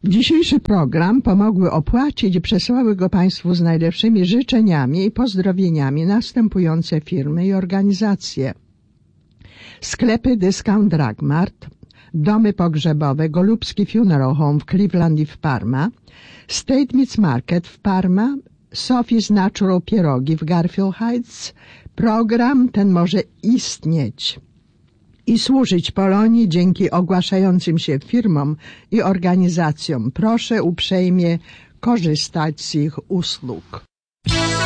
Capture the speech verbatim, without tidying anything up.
Dzisiejszy program pomogły opłacić i przesłały go Państwu z najlepszymi życzeniami i pozdrowieniami następujące firmy i organizacje. Sklepy Discount Drug Mart, domy pogrzebowe Golubski Funeral Home w Cleveland i w Parma, State Meats Market w Parma, Sophie's Natural Pierogi w Garfield Heights. Program ten może istnieć i służyć Polonii dzięki ogłaszającym się firmom i organizacjom. Proszę uprzejmie korzystać z ich usług.